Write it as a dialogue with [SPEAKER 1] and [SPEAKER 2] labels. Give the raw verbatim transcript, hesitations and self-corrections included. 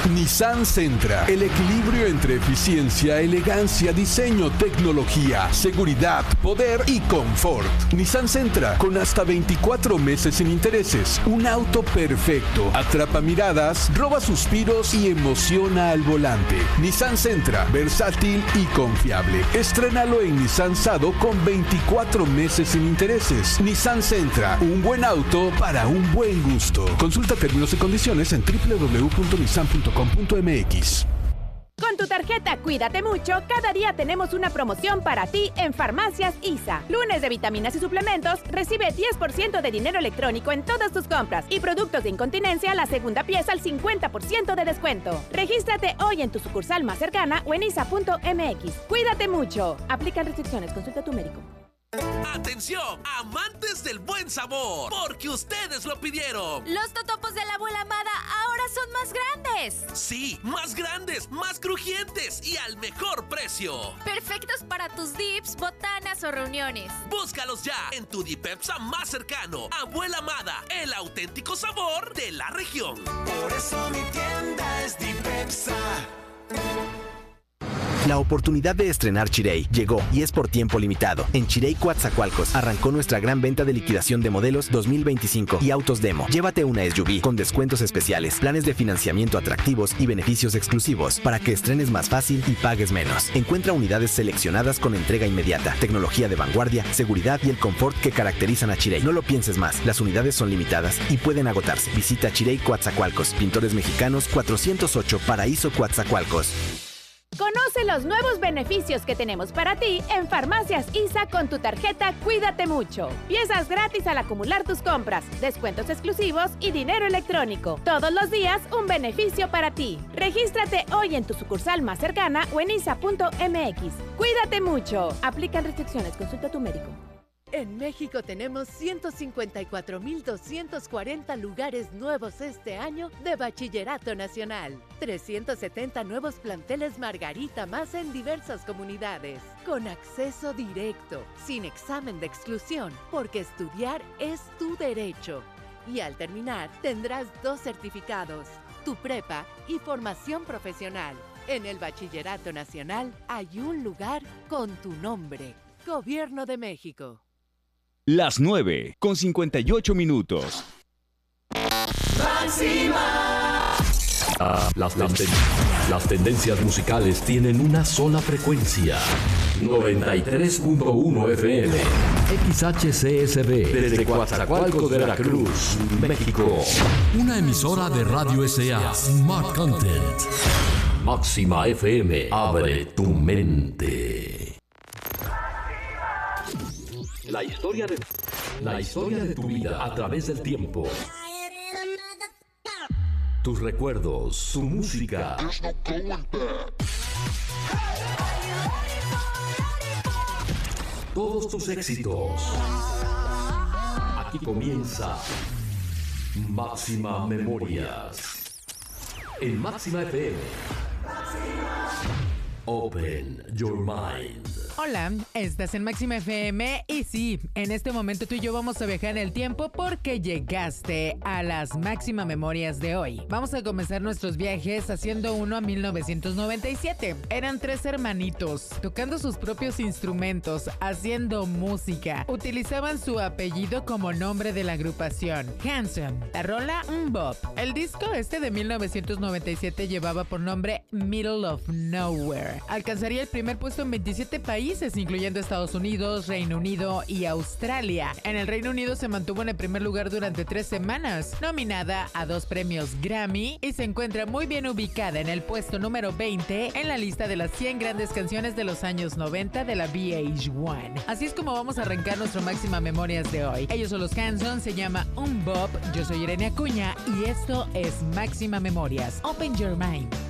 [SPEAKER 1] Nissan Sentra, el equilibrio entre eficiencia, elegancia, diseño, tecnología, seguridad, poder y confort. Nissan Sentra, con hasta veinticuatro meses sin intereses. Un auto perfecto. Atrapa miradas, roba suspiros y emociona al volante. Nissan Sentra, versátil y confiable. Estrénalo en Nissan Sado con veinticuatro meses sin intereses. Nissan Sentra, un buen auto para un buen gusto. Consulta términos y condiciones en doble u doble u doble u punto nissan punto com punto m x.
[SPEAKER 2] Con tu tarjeta Cuídate Mucho, cada día tenemos una promoción para ti en Farmacias I S A. Lunes de vitaminas y suplementos, recibe diez por ciento de dinero electrónico en todas tus compras. Y productos de incontinencia, la segunda pieza al cincuenta por ciento de descuento. Regístrate hoy en tu sucursal más cercana o en isa punto m x. Cuídate mucho. Aplican restricciones. Consulta a tu médico.
[SPEAKER 3] ¡Atención! ¡Amantes del buen sabor! ¡Porque ustedes lo pidieron!
[SPEAKER 4] ¡Los totopos de la abuela Amada ahora son más grandes!
[SPEAKER 3] ¡Sí! ¡Más grandes! ¡Más crujientes! ¡Y al mejor precio!
[SPEAKER 4] Perfectos para tus dips, botanas o reuniones.
[SPEAKER 3] Búscalos ya en tu Dipepsa más cercano. Abuela Amada, el auténtico sabor de la región.
[SPEAKER 5] Por eso mi tienda es Dipepsa.
[SPEAKER 6] La oportunidad de estrenar Chirey llegó y es por tiempo limitado. En Chirey Coatzacoalcos arrancó nuestra gran venta de liquidación de modelos dos mil veinticinco y autos demo. Llévate una S U V con descuentos especiales, planes de financiamiento atractivos y beneficios exclusivos para que estrenes más fácil y pagues menos. Encuentra unidades seleccionadas con entrega inmediata, tecnología de vanguardia, seguridad y el confort que caracterizan a Chirey. No lo pienses más, las unidades son limitadas y pueden agotarse. Visita Chirey Coatzacoalcos, Pintores Mexicanos cuatrocientos ocho, Paraíso Coatzacoalcos.
[SPEAKER 2] Conoce los nuevos beneficios que tenemos para ti en Farmacias I S A con tu tarjeta Cuídate Mucho. Piezas gratis al acumular tus compras, descuentos exclusivos y dinero electrónico. Todos los días un beneficio para ti. Regístrate hoy en tu sucursal más cercana o en isa punto m x. Cuídate mucho. Aplican restricciones. Consulta a tu médico.
[SPEAKER 7] En México tenemos ciento cincuenta y cuatro mil doscientos cuarenta lugares nuevos este año de Bachillerato Nacional. trescientos setenta nuevos planteles Margarita más en diversas comunidades. Con acceso directo, sin examen de exclusión, porque estudiar es tu derecho. Y al terminar, tendrás dos certificados, tu prepa y formación profesional. En el Bachillerato Nacional hay un lugar con tu nombre. Gobierno de México.
[SPEAKER 8] Las nueve con cincuenta y ocho minutos.
[SPEAKER 9] ¡Máxima! Ah, las, tenden- las tendencias musicales tienen una sola frecuencia. noventa y tres punto uno F M. X H C S B. Desde Coatzacoalcos de Veracruz, México.
[SPEAKER 10] Una emisora de Radio S A. Smart Content.
[SPEAKER 9] Máxima F M. Abre tu mente. La historia de la historia de tu vida a través del tiempo. Tus recuerdos, tu música. Todos tus éxitos. Aquí comienza Máxima Memorias. En Máxima F M. Open your mind.
[SPEAKER 11] Hola, estás en Máxima F M y sí, en este momento tú y yo vamos a viajar en el tiempo porque llegaste a las Máxima Memorias de hoy. Vamos a comenzar nuestros viajes haciendo uno a mil novecientos noventa y siete. Eran tres hermanitos, tocando sus propios instrumentos, haciendo música. Utilizaban su apellido como nombre de la agrupación, Hanson. La rola, un bop. El disco este de mil novecientos noventa y siete llevaba por nombre Middle of Nowhere. Alcanzaría el primer puesto en veintisiete países, incluyendo Estados Unidos, Reino Unido y Australia. En el Reino Unido se mantuvo en el primer lugar durante tres semanas, nominada a dos premios Grammy y se encuentra muy bien ubicada en el puesto número veinte en la lista de las cien grandes canciones de los años noventa de la V H uno. Así es como vamos a arrancar nuestro Máxima Memorias de hoy. Ellos son los Hanson, se llama Un Bop. Yo soy Irene Acuña y esto es Máxima Memorias. Open your mind.